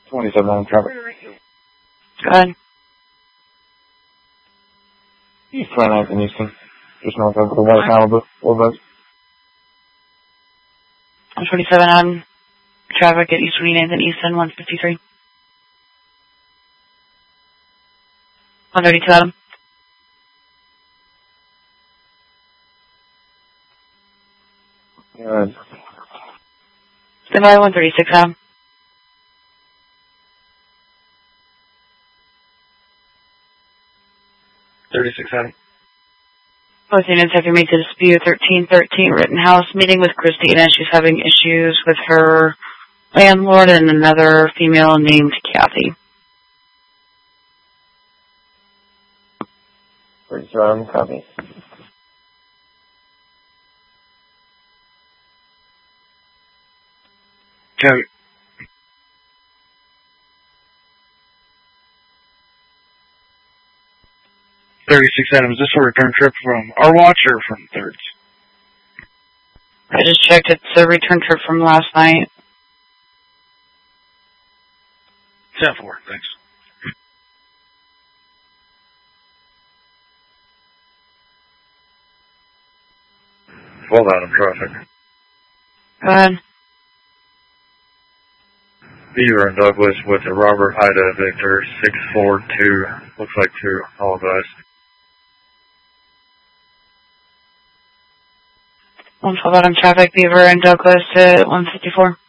27 on traffic. Go ahead. East 29th in Easton. Just north of the White Malibu. What about? 27 on traffic at East 29th and Easton, 153. 132 Adam. Good. Stand by 136 Adam. Both units have been made to dispute 1313 Rittenhouse meeting with Christina. She's having issues with her landlord and another female named Kathy. 37, copy. Copy. Adam, is this a return trip from our watch or from Thirds? I just checked. It's a return trip from last night. 10-4, thanks. Well, Adam, traffic. Go ahead. Beaver and Douglas with a Robert Ida Victor 642. Looks like 2. Apologize. 112 out on traffic, Beaver and Douglas at 154.